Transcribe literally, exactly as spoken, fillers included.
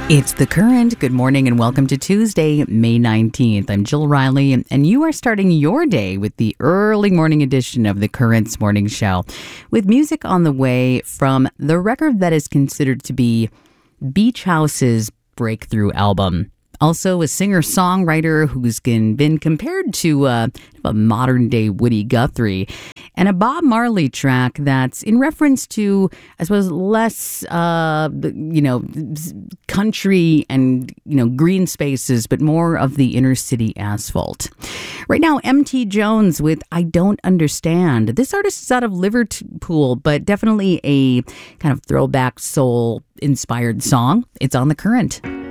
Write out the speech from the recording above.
It's The Current. Good morning and welcome to Tuesday, May nineteenth. I'm Jill Riley, and you are starting your day with the early morning edition of The Current's Morning Show, with music on the way from the record that is considered to be Beach House's breakthrough album. Also, a singer-songwriter who's been compared to uh, a modern-day Woody Guthrie, and a Bob Marley track that's in reference to, I suppose, less, uh, you know, country and, you know, green spaces, but more of the inner city asphalt. Right now, M T Jones with I Don't Understand. This artist is out of Liverpool, but definitely a kind of throwback soul-inspired song. It's on The Current.